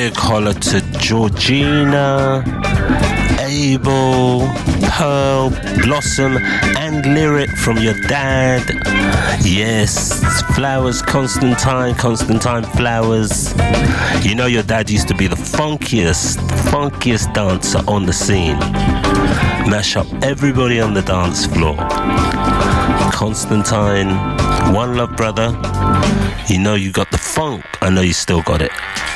Big holler to Georgina, Abel, Pearl, Blossom, and Lyric from your dad. Yes, Flowers, Constantine Flowers. You know your dad used to be the funkiest dancer on the scene. Mash up everybody on the dance floor. Constantine, one love brother. You know you got the funk. I know you still got it.